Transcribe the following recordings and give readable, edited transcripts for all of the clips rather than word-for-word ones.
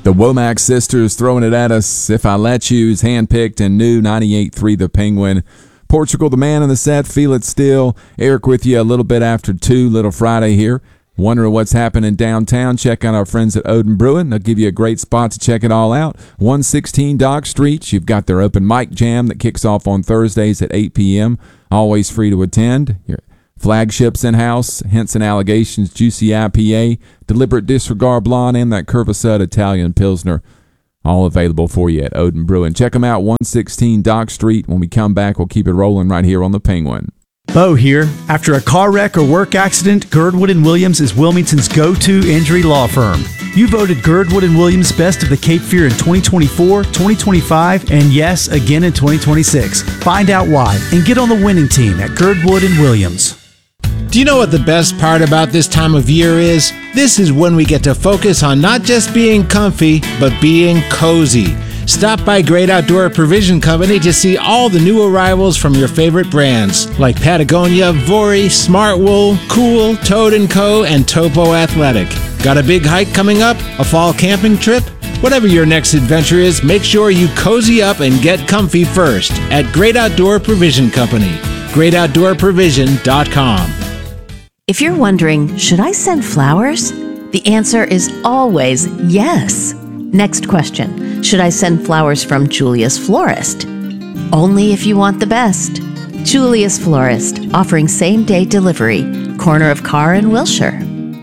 The Womack sisters throwing it at us. If I Let You is handpicked and new 98.3 The Penguin. Portugal, the man in the set, Feel It Still. Eric with you a little bit after 2, Little Friday here. Wondering what's happening downtown? Check out our friends at Odin Brewing. They'll give you a great spot to check it all out. 116 Dock Street. You've got their open mic jam that kicks off on Thursdays at 8 p.m. Always free to attend. Your flagships in-house, Henson Allegations, Juicy IPA, Deliberate Disregard Blonde, and that Curvasud Italian Pilsner. All available for you at Odin Brewing. Check them out, 116 Dock Street. When we come back, we'll keep it rolling right here on the Penguin. Bo here. After a car wreck or work accident, Girdwood & Williams is Wilmington's go-to injury law firm. You voted Girdwood & Williams Best of the Cape Fear in 2024, 2025, and yes, again in 2026. Find out why and get on the winning team at Girdwood & Williams. Do you know what the best part about this time of year is? This is when we get to focus on not just being comfy, but being cozy. Stop by Great Outdoor Provision Company to see all the new arrivals from your favorite brands like Patagonia, Vori, Smartwool, Cool, Toad & Co., and Topo Athletic. Got a big hike coming up? A fall camping trip? Whatever your next adventure is, make sure you cozy up and get comfy first at Great Outdoor Provision Company. GreatOutdoorProvision.com. If you're wondering, should I send flowers? The answer is always yes. Next question. Should I send flowers from Julia's Florist? Only if you want the best. Julia's Florist, offering same-day delivery, corner of Carr and Wilshire.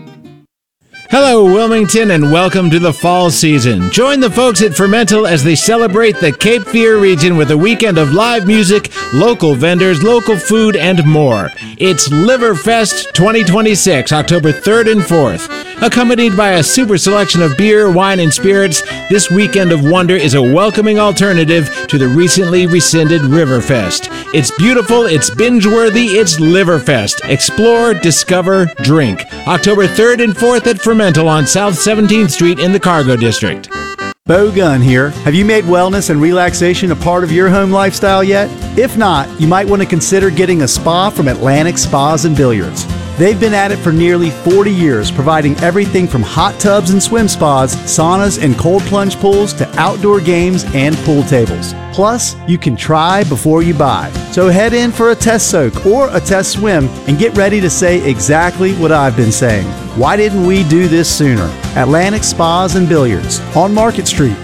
Hello, Wilmington, and welcome to the fall season. Join the folks at Fermental as they celebrate the Cape Fear region with a weekend of live music, local vendors, local food, and more. It's Liverfest 2026, October 3rd and 4th. Accompanied by a super selection of beer, wine, and spirits, this weekend of wonder is a welcoming alternative to the recently rescinded Riverfest. It's beautiful, it's binge-worthy, it's Liverfest. Explore, discover, drink. October 3rd and 4th at Fermental on South 17th Street in the Cargo District. Bo Gunn here. Have you made wellness and relaxation a part of your home lifestyle yet? If not, you might want to consider getting a spa from Atlantic Spas and Billiards. They've been at it for nearly 40 years, providing everything from hot tubs and swim spas, saunas and cold plunge pools to outdoor games and pool tables. Plus, you can try before you buy. So head in for a test soak or a test swim and get ready to say exactly what I've been saying. Why didn't we do this sooner? Atlantic Spas and Billiards on Market Street.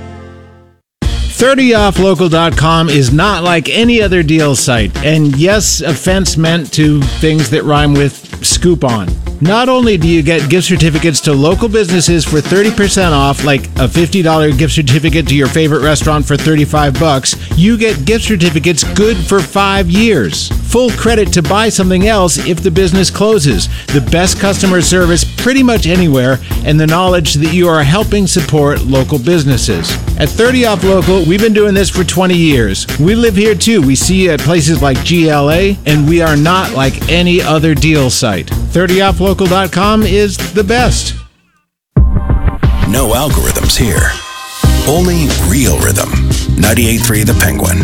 30offlocal.com is not like any other deal site. And yes, offense meant to things that rhyme with scoop on. Not only do you get gift certificates to local businesses for 30% off, like a $50 gift certificate to your favorite restaurant for $35, you get gift certificates good for 5 years. Full credit to buy something else if the business closes. The best customer service pretty much anywhere, and the knowledge that you are helping support local businesses. At 30 Off Local, we've been doing this for 20 years. We live here too. We see you at places like GLA, and we are not like any other deal site. 30offlocal.com is the best. No algorithms here. Only real rhythm. 98.3 The Penguin.